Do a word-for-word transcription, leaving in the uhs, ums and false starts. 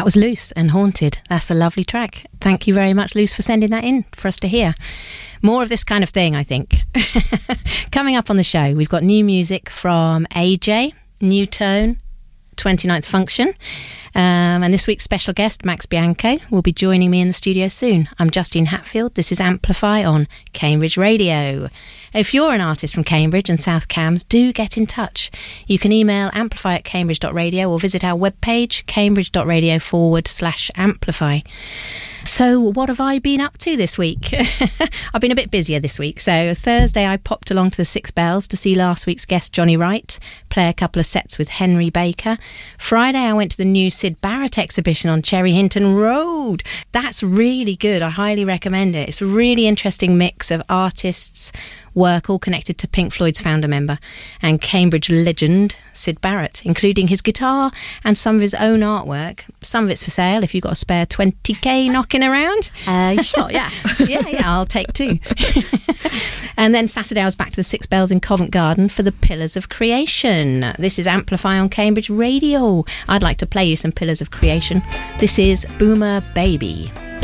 That was Loose and Haunted. That's a lovely track. Thank you very much, Loose, for sending that in for us to hear. More of this kind of thing, I think. Coming up on the show, we've got new music from A J, New Tone, twenty-ninth Function. Um, and this week's special guest, Max Bianco, will be joining me in the studio soon. I'm Justine Hatfield. This is Amplify on Cambridge Radio. If you're an artist from Cambridge and South Cambs, do get in touch. You can email amplify at cambridge dot radio or visit our webpage, cambridge.radio forward slash amplify. So what have I been up to this week? I've been a bit busier this week. So Thursday I popped along to the Six Bells to see last week's guest Johnny Wright play a couple of sets with Henry Baker. Friday I went to the new Syd Barrett exhibition on Cherry Hinton Road. That's really good. I highly recommend it. It's a really interesting mix of artists' work all connected to Pink Floyd's founder member and Cambridge legend Syd Barrett, including his guitar and some of his own artwork. Some of it's for sale if you've got a spare twenty k knocking around. Uh, sure, yeah. yeah, yeah, I'll take two. And then Saturday I was back to the Six Bells in Covent Garden for the Pillars of Creation. This is Amplify on Cambridge Radio. I'd like to play you some Pillars of Creation. This is Boomer Baby.